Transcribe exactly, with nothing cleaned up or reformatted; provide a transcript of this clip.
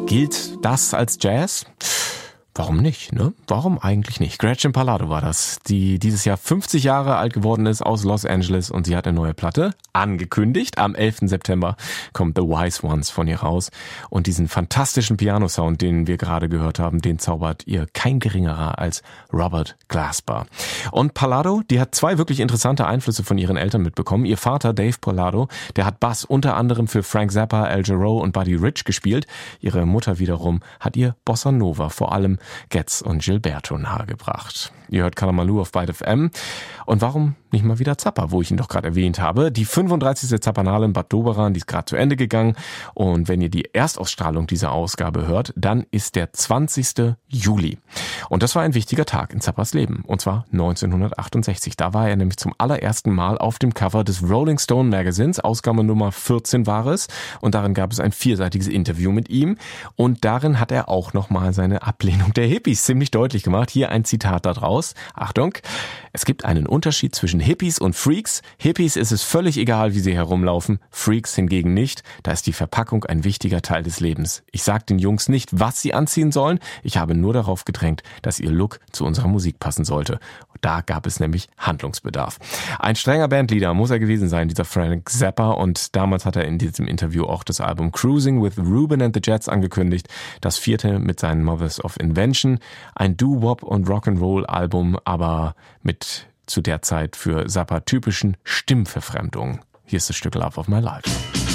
Gilt das als Jazz? Warum nicht, ne? Warum eigentlich nicht? Gretchen Parlado war das, die dieses Jahr fünfzig Jahre alt geworden ist, aus Los Angeles, und sie hat eine neue Platte angekündigt. Am elften September kommt The Wise Ones von ihr raus, und diesen fantastischen Piano-Sound, den wir gerade gehört haben, den zaubert ihr kein geringerer als Robert Glasper. Und Parlado, die hat zwei wirklich interessante Einflüsse von ihren Eltern mitbekommen. Ihr Vater, Dave Parlado, der hat Bass unter anderem für Frank Zappa, Al Jarreau und Buddy Rich gespielt. Ihre Mutter wiederum hat ihr Bossa Nova, vor allem Getz und Gilberto, nahegebracht. Ihr hört Kalamaloo auf Byte F M. Und warum nicht mal wieder Zappa, wo ich ihn doch gerade erwähnt habe? Die fünfunddreißigste Zappanale in Bad Doberan, die ist gerade zu Ende gegangen. Und wenn ihr die Erstausstrahlung dieser Ausgabe hört, dann ist der zwanzigste Juli. Und das war ein wichtiger Tag in Zappas Leben. Und zwar neunzehnhundertachtundsechzig. Da war er nämlich zum allerersten Mal auf dem Cover des Rolling Stone Magazins. Ausgabe Nummer vierzehn war es. Und darin gab es ein vierseitiges Interview mit ihm. Und darin hat er auch nochmal seine Ablehnung der Hippies ziemlich deutlich gemacht. Hier ein Zitat daraus. Achtung: Es gibt einen Unterschied zwischen Hippies und Freaks. Hippies ist es völlig egal, wie sie herumlaufen. Freaks hingegen nicht. Da ist die Verpackung ein wichtiger Teil des Lebens. Ich sage den Jungs nicht, was sie anziehen sollen. Ich habe nur darauf gedrängt, dass ihr Look zu unserer Musik passen sollte. Da gab es nämlich Handlungsbedarf. Ein strenger Bandleader muss er gewesen sein, dieser Frank Zappa. Und damals hat er in diesem Interview auch das Album Cruising with Ruben and the Jets angekündigt. Das vierte mit seinen Mothers of Invention. Ein Doo-Wop und Rock'n'Roll-Album, aber mit zu der Zeit für Zappa typischen Stimmverfremdungen. Hier ist das Stück Love of My Life.